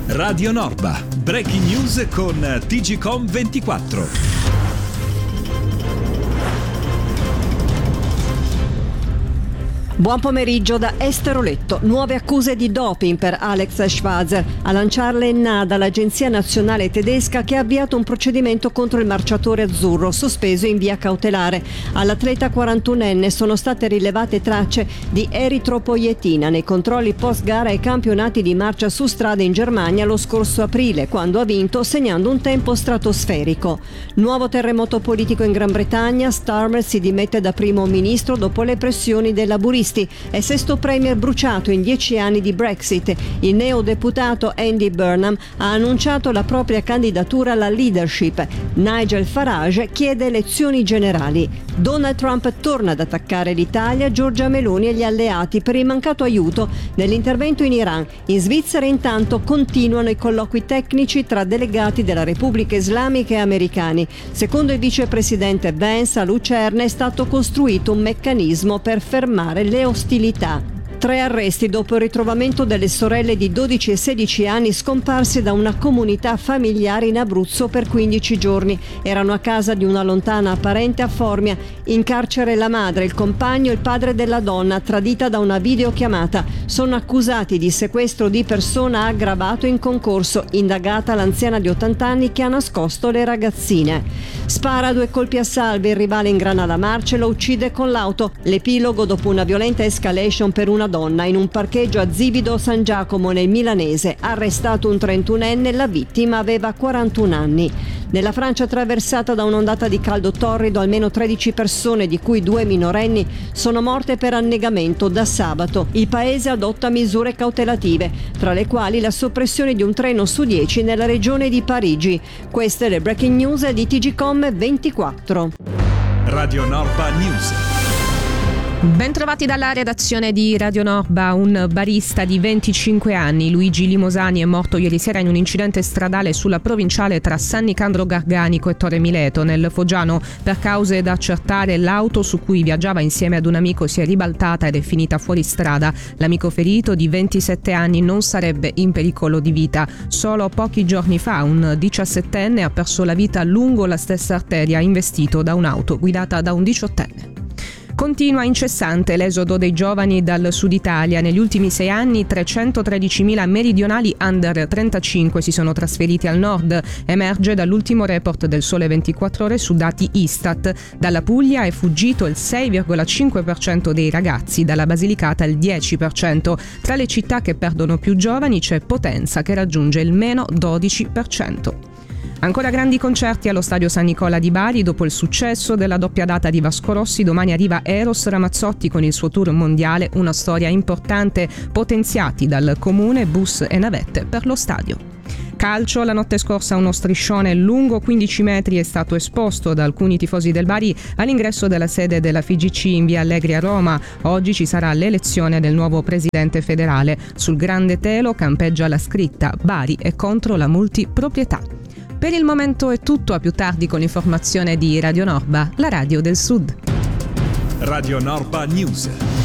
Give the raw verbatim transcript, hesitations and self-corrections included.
Radio Norba, breaking news con T G Com ventiquattro. Buon pomeriggio da Estero Letto. Nuove accuse di doping per Alex Schwarzer. A lanciarle in nada l'Agenzia Nazionale Tedesca, che ha avviato un procedimento contro il marciatore azzurro, sospeso in via cautelare. All'atleta quarantunenne sono state rilevate tracce di eritropoietina nei controlli post gara ai campionati di marcia su strada in Germania lo scorso aprile, quando ha vinto segnando un tempo stratosferico. Nuovo terremoto politico in Gran Bretagna. Starmer si dimette da primo ministro dopo le pressioni dei laburisti. È sesto premier bruciato in dieci anni di Brexit. Il neodeputato Andy Burnham ha annunciato la propria candidatura alla leadership. Nigel Farage chiede elezioni generali. Donald Trump torna ad attaccare l'Italia, Giorgia Meloni e gli alleati per il mancato aiuto nell'intervento in Iran. In Svizzera intanto continuano i colloqui tecnici tra delegati della Repubblica Islamica e americani. Secondo il vicepresidente Vance, a Lucerna è stato costruito un meccanismo per fermare le ostilità. Tre arresti dopo il ritrovamento delle sorelle di dodici e sedici anni scomparse da una comunità familiare in Abruzzo per quindici giorni. Erano a casa di una lontana parente a Formia. In carcere la madre, il compagno e il padre della donna, tradita da una videochiamata. Sono accusati di sequestro di persona aggravato in concorso. Indagata l'anziana di ottanta anni che ha nascosto le ragazzine. Spara due colpi a salve, il rivale ingrana la marcia e lo uccide con l'auto. L'epilogo dopo una violenta escalation per una donna in un parcheggio a Zivido San Giacomo nel milanese. Arrestato un trentunenne, la vittima aveva quarantuno anni. Nella Francia attraversata da un'ondata di caldo torrido, almeno tredici persone, di cui due minorenni, sono morte per annegamento da sabato. Il paese adotta misure cautelative, tra le quali la soppressione di un treno su dieci nella regione di Parigi. Queste le breaking news di T G Com ventiquattro. Radio Norba News. Bentrovati dalla redazione di Radio Norba. Un barista di venticinque anni, Luigi Limosani, è morto ieri sera in un incidente stradale sulla provinciale tra San Nicandro Garganico e Torre Mileto, nel Foggiano. Per cause da accertare, l'auto su cui viaggiava insieme ad un amico si è ribaltata ed è finita fuori strada. L'amico ferito, di ventisette anni, non sarebbe in pericolo di vita. Solo pochi giorni fa un diciassettenne ha perso la vita lungo la stessa arteria, investito da un'auto guidata da un diciottenne. Continua incessante l'esodo dei giovani dal sud Italia. Negli ultimi sei anni trecentotredicimila meridionali under trentacinque si sono trasferiti al nord. Emerge dall'ultimo report del Sole ventiquattro Ore su dati Istat. Dalla Puglia è fuggito il sei virgola cinque per cento dei ragazzi, dalla Basilicata il dieci per cento. Tra le città che perdono più giovani c'è Potenza, che raggiunge il meno dodici per cento. Ancora grandi concerti allo Stadio San Nicola di Bari. Dopo il successo della doppia data di Vasco Rossi, domani arriva Eros Ramazzotti con il suo tour mondiale, una storia importante, potenziati dal comune bus e navette per lo stadio. Calcio, la notte scorsa uno striscione lungo quindici metri è stato esposto da alcuni tifosi del Bari all'ingresso della sede della F I G C in via Allegri a Roma. Oggi ci sarà l'elezione del nuovo presidente federale. Sul grande telo campeggia la scritta: Bari è contro la multiproprietà. Per il momento è tutto, a più tardi con l'informazione di Radio Norba, la radio del Sud. Radio Norba News.